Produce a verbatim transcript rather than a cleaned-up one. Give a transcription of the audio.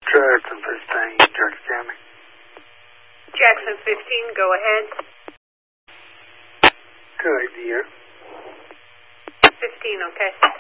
Jackson fifteen, Jackson County. Jackson fifteen, go ahead. Good idea. fifteen, okay.